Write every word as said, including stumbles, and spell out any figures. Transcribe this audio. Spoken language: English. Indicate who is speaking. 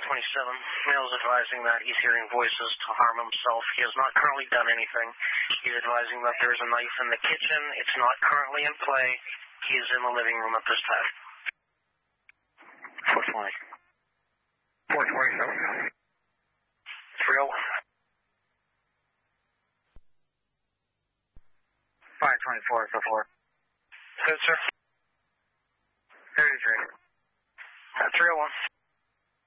Speaker 1: twenty-seven. Male's advising that he's hearing voices to harm himself. He has not currently done anything. He's advising that there's a knife in the kitchen. It's not currently in play. He's in the living room at this time. four twenty. four twenty-seven. three oh one. five twenty-four, so four. Good, sir. thirty-three. Uh, three oh one.